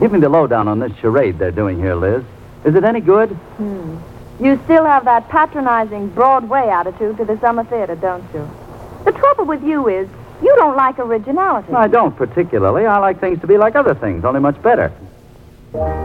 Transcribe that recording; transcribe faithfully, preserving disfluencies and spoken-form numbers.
Give me the lowdown on this charade they're doing here, Liz. Is it any good? Hmm. You still have that patronizing Broadway attitude to the summer theater, don't you? The trouble with you is you don't like originality. I don't particularly. I like things to be like other things, only much better.